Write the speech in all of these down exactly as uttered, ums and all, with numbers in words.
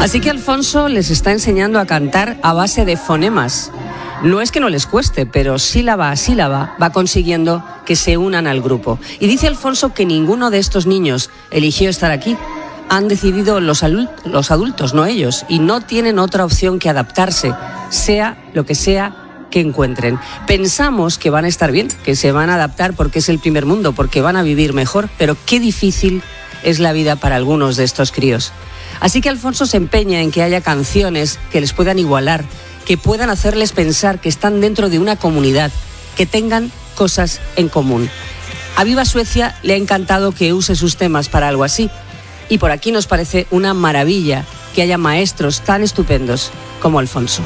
Así que Alfonso les está enseñando a cantar a base de fonemas. No es que no les cueste, pero sílaba a sílaba va consiguiendo que se unan al grupo. Y dice Alfonso que ninguno de estos niños eligió estar aquí. Han decidido los, adult- los adultos, no ellos, y no tienen otra opción que adaptarse, sea lo que sea que encuentren. Pensamos que van a estar bien, que se van a adaptar porque es el primer mundo, porque van a vivir mejor, pero qué difícil es la vida para algunos de estos críos. Así que Alfonso se empeña en que haya canciones que les puedan igualar, que puedan hacerles pensar que están dentro de una comunidad, que tengan cosas en común. A Viva Suecia le ha encantado que use sus temas para algo así, y por aquí nos parece una maravilla que haya maestros tan estupendos como Alfonso.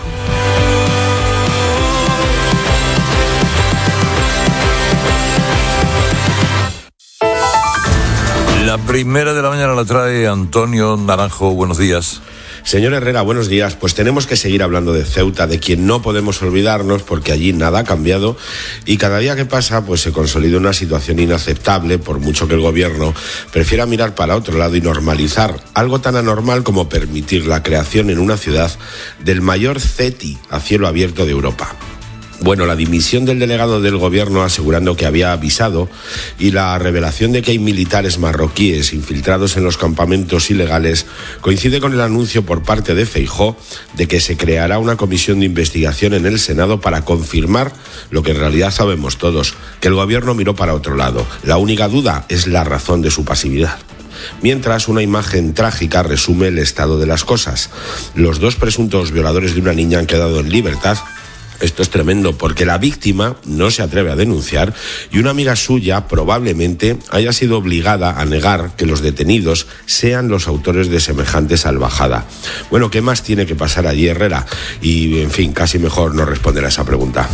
La primera de la mañana la trae Antonio Naranjo. Buenos días. Señor Herrera, buenos días. Pues tenemos que seguir hablando de Ceuta, de quien no podemos olvidarnos porque allí nada ha cambiado y cada día que pasa pues se consolida una situación inaceptable, por mucho que el gobierno prefiera mirar para otro lado y normalizar algo tan anormal como permitir la creación en una ciudad del mayor CETI a cielo abierto de Europa. Bueno, la dimisión del delegado del gobierno asegurando que había avisado y la revelación de que hay militares marroquíes infiltrados en los campamentos ilegales coincide con el anuncio por parte de Feijóo de que se creará una comisión de investigación en el Senado para confirmar lo que en realidad sabemos todos, que el gobierno miró para otro lado. La única duda es la razón de su pasividad. Mientras, una imagen trágica resume el estado de las cosas. Los dos presuntos violadores de una niña han quedado en libertad. Esto es tremendo porque la víctima no se atreve a denunciar y una amiga suya probablemente haya sido obligada a negar que los detenidos sean los autores de semejante salvajada. Bueno, ¿qué más tiene que pasar allí, Herrera? Y, en fin, casi mejor no responder a esa pregunta.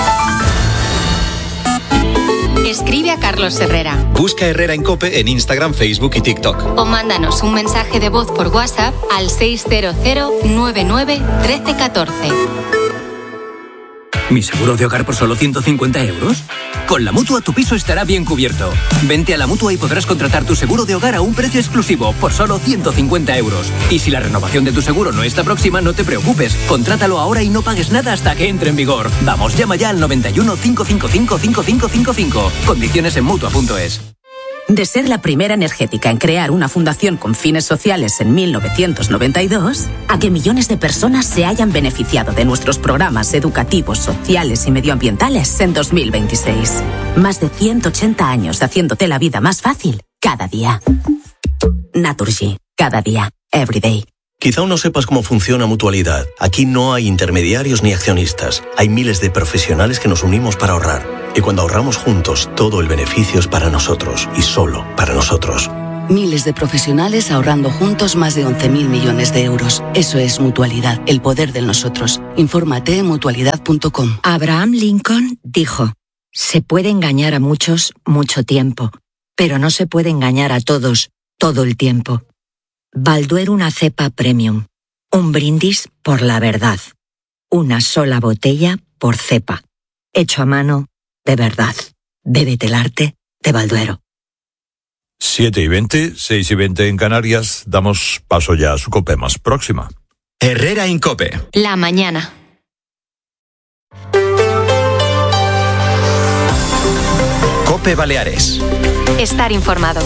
Escribe a Carlos Herrera. Busca Herrera en COPE en Instagram, Facebook y TikTok. O mándanos un mensaje de voz por WhatsApp al seis cero cero nueve nueve uno tres uno cuatro. ¿Mi seguro de hogar por solo ciento cincuenta euros? Con la Mutua tu piso estará bien cubierto. Vente a la Mutua y podrás contratar tu seguro de hogar a un precio exclusivo por solo ciento cincuenta euros. Y si la renovación de tu seguro no está próxima, no te preocupes. Contrátalo ahora y no pagues nada hasta que entre en vigor. Vamos, llama ya al noventa y uno, cinco cinco cinco, cinco cinco cinco cinco. Condiciones en Mutua punto es. De ser la primera energética en crear una fundación con fines sociales en mil novecientos noventa y dos, a que millones de personas se hayan beneficiado de nuestros programas educativos, sociales y medioambientales en dos mil veintiséis. Más de ciento ochenta años haciéndote la vida más fácil cada día. Naturgy, cada día, every day. Quizá aún no sepas cómo funciona Mutualidad. Aquí no hay intermediarios ni accionistas. Hay miles de profesionales que nos unimos para ahorrar. Y cuando ahorramos juntos, todo el beneficio es para nosotros y solo para nosotros. Miles de profesionales ahorrando juntos más de once mil millones de euros. Eso es Mutualidad, el poder de nosotros. Infórmate en mutualidad punto com. Abraham Lincoln dijo: se puede engañar a muchos mucho tiempo, pero no se puede engañar a todos todo el tiempo. Balduero, una cepa premium. Un brindis por la verdad. Una sola botella por cepa. Hecho a mano, de verdad. Bébete el arte de Balduero. siete y veinte, seis y veinte en Canarias. Damos paso ya a su COPE más próxima. Herrera en COPE. La mañana. COPE Baleares. Estar informado.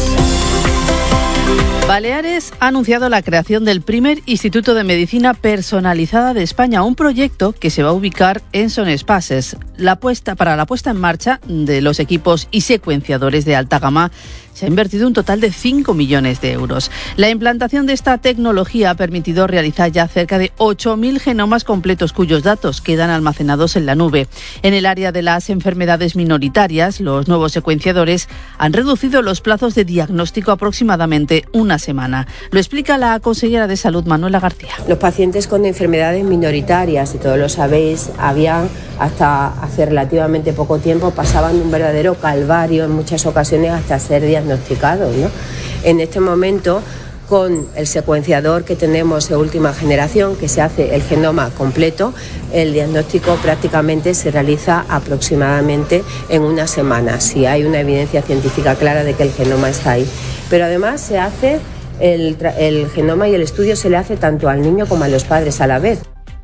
Baleares ha anunciado la creación del primer Instituto de Medicina Personalizada de España, un proyecto que se va a ubicar en Son Espases. La puesta, para la puesta en marcha de los equipos y secuenciadores de alta gama se ha invertido un total de cinco millones de euros. La implantación de esta tecnología ha permitido realizar ya cerca de ocho mil genomas completos cuyos datos quedan almacenados en la nube. En el área de las enfermedades minoritarias, los nuevos secuenciadores han reducido los plazos de diagnóstico aproximadamente una semana. Lo explica la consejera de Salud, Manuela García. Los pacientes con enfermedades minoritarias, y todos lo sabéis, habían hasta hace relativamente poco tiempo pasaban un verdadero calvario en muchas ocasiones hasta ser diagnosticados, ¿no? En este momento, con el secuenciador que tenemos de última generación, que se hace el genoma completo, el diagnóstico prácticamente se realiza aproximadamente en una semana, si hay una evidencia científica clara de que el genoma está ahí. Pero además se hace el, el genoma y el estudio se le hace tanto al niño como a los padres a la vez.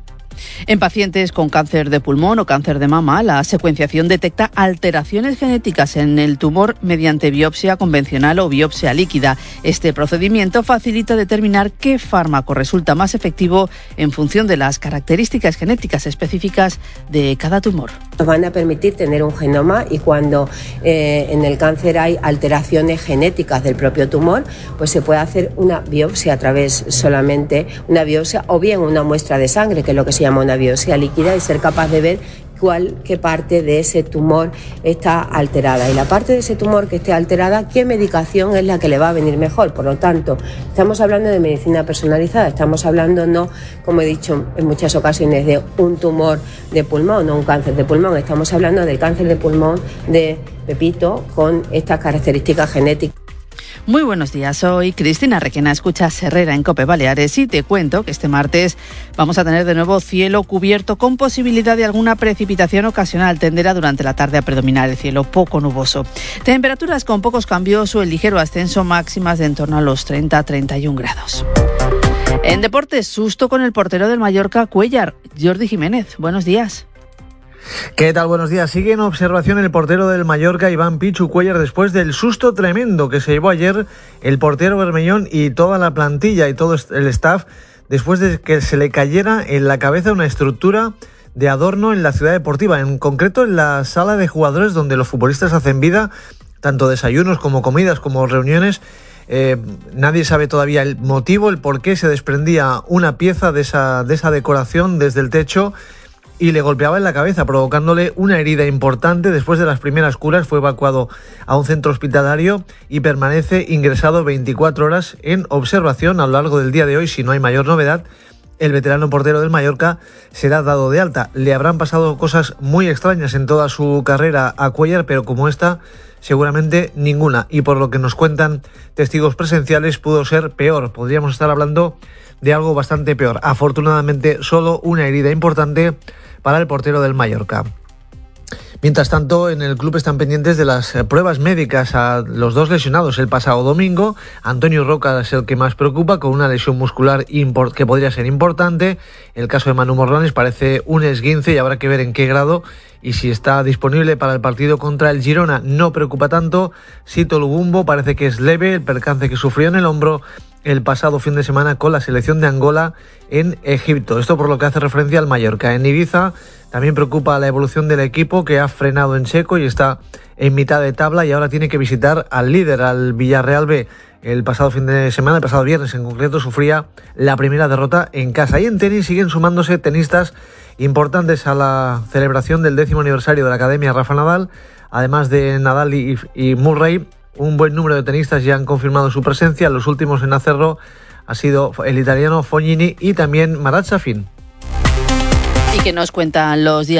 En pacientes con cáncer de pulmón o cáncer de mama, la secuenciación detecta alteraciones genéticas en el tumor mediante biopsia convencional o biopsia líquida. Este procedimiento facilita determinar qué fármaco resulta más efectivo en función de las características genéticas específicas de cada tumor. Nos van a permitir tener un genoma y cuando eh, en el cáncer hay alteraciones genéticas del propio tumor, pues se puede hacer una biopsia a través solamente una biopsia o bien una muestra de sangre, que es lo que se llama una biopsia líquida, y ser capaz de ver cuál, qué parte de ese tumor está alterada. Y la parte de ese tumor que esté alterada, qué medicación es la que le va a venir mejor. Por lo tanto, estamos hablando de medicina personalizada, estamos hablando no, como he dicho en muchas ocasiones, de un tumor de pulmón o un cáncer de pulmón, estamos hablando del cáncer de pulmón de Pepito con estas características genéticas. Muy buenos días, soy Cristina Requena, escuchas Herrera en COPE Baleares y te cuento que este martes vamos a tener de nuevo cielo cubierto con posibilidad de alguna precipitación ocasional. Tenderá durante la tarde a predominar el cielo poco nuboso. Temperaturas con pocos cambios o el ligero ascenso, máximas de en torno a los treinta a treinta y un grados. En deportes, susto con el portero del Mallorca, Cuéllar. Jordi Jiménez, buenos días. ¿Qué tal? Buenos días. Sigue en observación el portero del Mallorca, Iván Pichu Cuéllar, después del susto tremendo que se llevó ayer el portero Bermellón y toda la plantilla y todo el staff, después de que se le cayera en la cabeza una estructura de adorno en la ciudad deportiva, en concreto en la sala de jugadores donde los futbolistas hacen vida, tanto desayunos como comidas como reuniones. Eh, nadie sabe todavía el motivo, el por qué se desprendía una pieza de esa, de esa decoración desde el techo y le golpeaba en la cabeza, provocándole una herida importante. Después de las primeras curas fue evacuado a un centro hospitalario y permanece ingresado veinticuatro horas en observación. A lo largo del día de hoy, si no hay mayor novedad, el veterano portero del Mallorca será dado de alta. Le habrán pasado cosas muy extrañas en toda su carrera a Cuéllar, pero como esta, seguramente ninguna. Y por lo que nos cuentan testigos presenciales, pudo ser peor. Podríamos estar hablando de algo bastante peor. Afortunadamente, solo una herida importante para el portero del Mallorca. Mientras tanto, en el club están pendientes de las pruebas médicas a los dos lesionados el pasado domingo. Antonio Roca es el que más preocupa, con una lesión muscular import- que podría ser importante. El caso de Manu Morlanes parece un esguince y habrá que ver en qué grado y si está disponible para el partido contra el Girona. No preocupa tanto Sito Lubumbo, parece que es leve el percance que sufrió en el hombro el pasado fin de semana con la selección de Angola en Egipto. Esto por lo que hace referencia al Mallorca. En Ibiza también preocupa la evolución del equipo, que ha frenado en seco y está en mitad de tabla y ahora tiene que visitar al líder, al Villarreal B. El pasado fin de semana, el pasado viernes en concreto, sufría la primera derrota en casa. Y en tenis siguen sumándose tenistas importantes a la celebración del décimo aniversario de la Academia Rafa Nadal. Además de Nadal y, y Murray, un buen número de tenistas ya han confirmado su presencia. Los últimos en hacerlo ha sido el italiano Fognini y también Marat Safin. ¿Y qué nos cuentan los días?